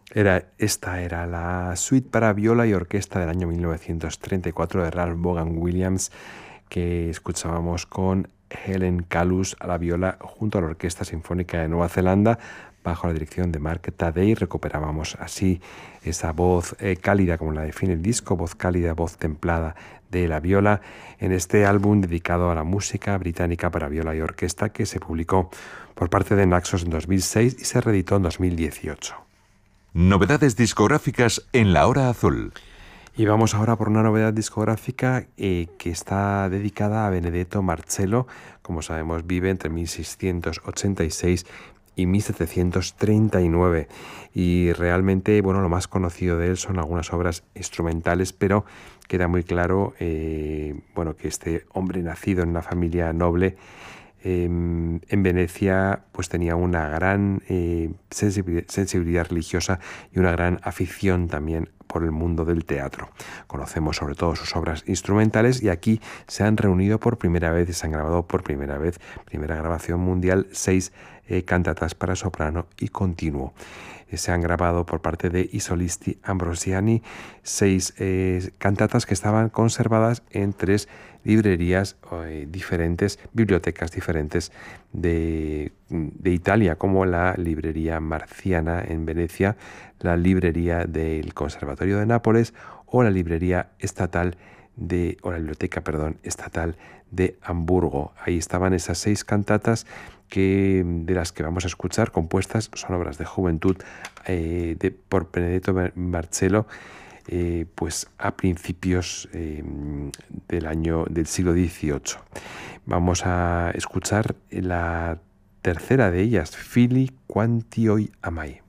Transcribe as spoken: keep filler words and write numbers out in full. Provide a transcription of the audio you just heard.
Era, esta era la suite para viola y orquesta del año mil novecientos treinta y cuatro de Ralph Vaughan Williams, que escuchábamos con Helen Calus a la viola junto a la Orquesta Sinfónica de Nueva Zelanda bajo la dirección de Mark Tadei. Recuperábamos así esa voz eh, cálida, como la define el disco, voz cálida, voz templada de la viola, en este álbum dedicado a la música británica para viola y orquesta, que se publicó por parte de Naxos en dos mil seis y se reeditó en dos mil dieciocho. Novedades discográficas en La Hora Azul. Y vamos ahora por una novedad discográfica eh, que está dedicada a Benedetto Marcello. Como sabemos, vive entre mil seiscientos ochenta y seis y mil setecientos treinta y nueve. Y realmente, bueno, lo más conocido de él son algunas obras instrumentales, pero queda muy claro, eh, bueno, que este hombre nacido en una familia noble eh, en Venecia, pues tenía una gran eh, sensibilidad religiosa y una gran afición también por el mundo del teatro. Conocemos sobre todo sus obras instrumentales y aquí se han reunido por primera vez y se han grabado por primera vez, primera grabación mundial, seis eh, cantatas para soprano y continuo. Eh, se han grabado por parte de I Solisti Ambrosiani seis eh, cantatas que estaban conservadas en tres librerías eh, diferentes, bibliotecas diferentes de, de Italia, como la librería Marciana en Venecia, la librería del Conservatorio de Nápoles o la librería estatal de, o la biblioteca, perdón, estatal de Hamburgo. Ahí estaban esas seis cantatas que, de las que vamos a escuchar, compuestas, son obras de juventud eh, de, por Benedetto Marcello, eh, pues a principios eh, del año del siglo dieciocho. Vamos a escuchar la tercera de ellas, Fili quanti oi amai.